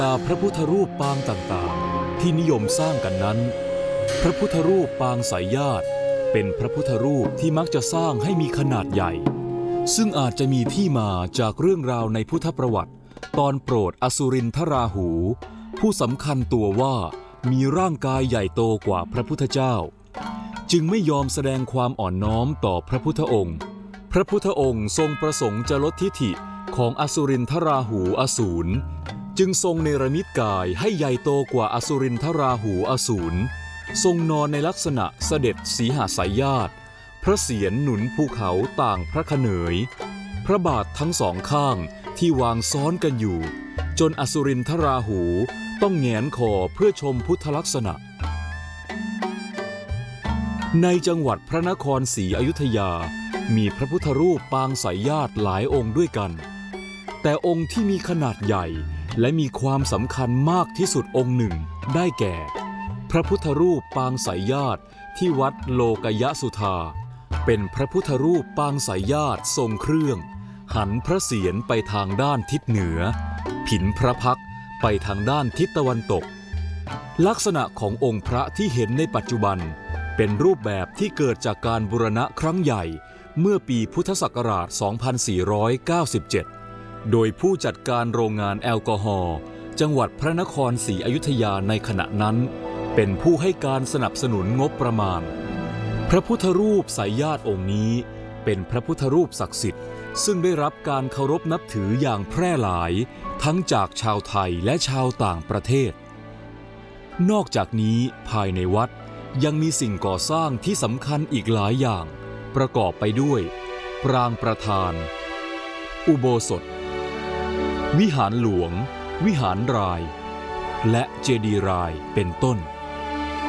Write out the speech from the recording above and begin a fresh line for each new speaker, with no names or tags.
พระพุทธรูปปางต่างๆที่นิยมสร้างกันนั้นพระพุทธรูปปางสายญาติเป็นพระพุทธรูปที่มักจะสร้างให้มีขนาดใหญ่ซึ่งอาจจะมีที่มาจากเรื่องราวในพุทธประวัติตอนโปรดอสุรินทราหูผู้สำคัญตัวว่ามีร่างกายใหญ่โตกว่าพระพุทธเจ้าจึงไม่ยอมแสดงความอ่อนน้อมต่อพระพุทธองค์พระพุทธองค์ทรงประสงค์จะลดทิฐิของอสุรินทราหูอสูรจึงทรงเนรมิตกายให้ใหญ่โตกว่าอสุรินทราหูอสูรทรงนอนในลักษณะเสด็จสีหสายญาติพระเศียรหนุนภูเขาต่างพระขเนยพระบาททั้งสองข้างที่วางซ้อนกันอยู่จนอสุรินทราหูต้องแหงนคอเพื่อชมพุทธลักษณะในจังหวัดพระนครศรีอยุธยามีพระพุทธรูปปางสายญาติหลายองค์ด้วยกันแต่องค์ที่มีขนาดใหญ่และมีความสำคัญมากที่สุดองค์หนึ่งได้แก่พระพุทธรูปปางสายญาติที่วัดโลกยสุธาเป็นพระพุทธรูปปางสายญาติทรงเครื่องหันพระเศียรไปทางด้านทิศเหนือผินพระพักตร์ไปทางด้านทิศตะวันตกลักษณะขององค์พระที่เห็นในปัจจุบันเป็นรูปแบบที่เกิดจากการบูรณะครั้งใหญ่เมื่อปีพุทธศักราช 2497 โดยผู้จัดการโรงงานแอลกอฮอล์จังหวัดพระนครศรีอยุธยาในขณะนั้นเป็นผู้ให้การสนับสนุนงบประมาณพระพุทธรูปสายญาติองค์นี้เป็นพระพุทธรูปศักดิ์สิทธิ์ซึ่งได้รับการเคารพนับถืออย่างแพร่หลายทั้งจากชาวไทยและชาวต่างประเทศนอกจากนี้ภายในวัดยังมีสิ่งก่อสร้างที่สำคัญอีกหลายอย่างประกอบไปด้วยปรางประธานอุโบสถวิหารหลวงวิหารรายและเจดีย์รายเป็นต้น